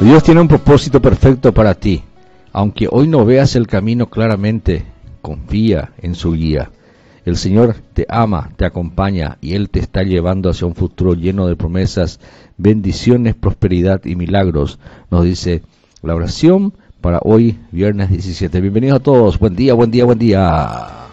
Dios tiene un propósito perfecto para ti. Aunque hoy no veas el camino claramente, confía en su guía. El Señor te ama, te acompaña y Él te está llevando hacia un futuro lleno de promesas, bendiciones, prosperidad y milagros. Nos dice la oración para hoy, viernes 17. Bienvenidos a todos. Buen día, buen día, buen día.